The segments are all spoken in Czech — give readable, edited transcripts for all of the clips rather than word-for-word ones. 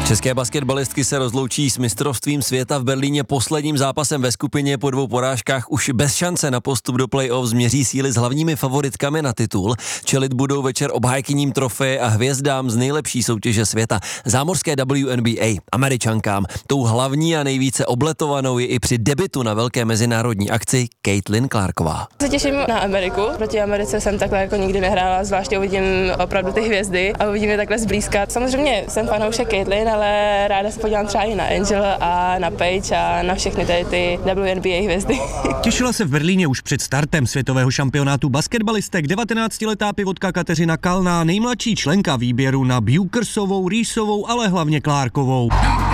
České basketbalistky se rozloučí s mistrovstvím světa v Berlíně posledním zápasem ve skupině. Po 2 porážkách už bez šance na postup do play-off změří síly s hlavními favoritkami na titul. Čelit budou večer obhájkyním trofeje a hvězdám z nejlepší soutěže světa, zámořské WNBA, Američankám. Tou hlavní a nejvíce obletovanou je i při debutu na velké mezinárodní akci Caitlin Clarková. Se těším na Ameriku. Proti Americe jsem takhle jako nikdy nehrála, zvláště uvidím opravdu ty hvězdy a uvidím je takhle zblízka. Samozřejmě jsem fanoušek Caitlin, ale ráda se podívám třeba i na Angel a na Paige a na všechny tady ty WNBA hvězdy. Těšila se v Berlíně už před startem světového šampionátu basketbalistek 19letá pivotka Kateřina Kalná, nejmladší členka výběru na Bukersovou, Reesovou, ale hlavně Clarkovou.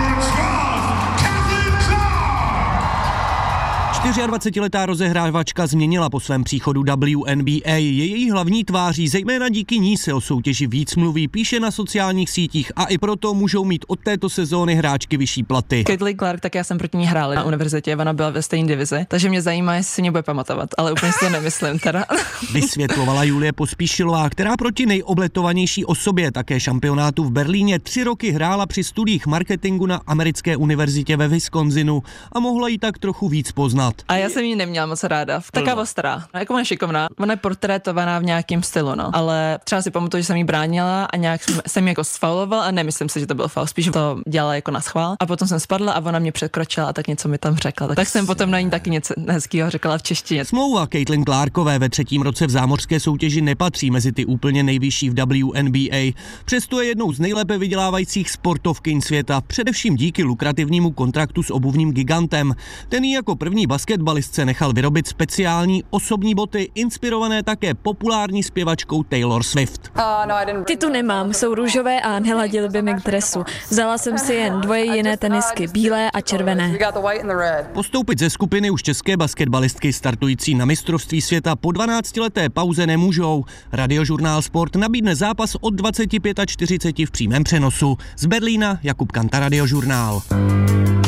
24letá rozehrávačka změnila po svém příchodu WNBA. Je její hlavní tváří, zejména díky ní se o soutěži víc mluví, píše na sociálních sítích a i proto můžou mít od této sezóny hráčky vyšší platy. Caitlin Clark, tak já jsem proti ní hrála na univerzitě, ona byla ve stejné divizi, takže mě zajímá, jestli si mě bude pamatovat, ale úplně si to nemyslím teda. Vysvětlovala Julie Pospíšilová, která proti nejobletovanější osobě také šampionátu v Berlíně 3 roky hrála při studiích marketingu na americké univerzitě ve Wisconsinu a mohla jí tak trochu víc poznat. A já jsem ji neměla moc ráda. Taká ostrá. Jako ona je šikovná. Ona je portrétovaná v nějakém stylu, no. Ale třeba si pamatuju, že jsem jí bránila a nějak jsem ji jako sfauloval a nemyslím si, že to byl faul. Spíš to dělala jako na schvál. A potom jsem spadla a ona mě překročila a tak něco mi tam řekla. Tak jsem potom na ní taky něco hezkýho řekla v češtině. Smlouva Caitlin Clarkové ve 3. roce v zámořské soutěži nepatří mezi ty úplně nejvyšší v WNBA. Přesto je jednou z nejlépe vydělávajících sportovkyň světa, především díky lukrativnímu kontraktu s obuvním gigantem. Ten jí jako první basketbalistce nechal vyrobit speciální osobní boty, inspirované také populární zpěvačkou Taylor Swift. Ty tu nemám, jsou růžové a nehladily by mi k dresu. Vzala jsem si jen 2 jiné tenisky, bílé a červené. Postoupit ze skupiny už české basketbalistky startující na mistrovství světa po 12leté pauze nemůžou. Radiožurnál Sport nabídne zápas od 25:40 v přímém přenosu. Z Berlína Jakub Kanta, Radiožurnál.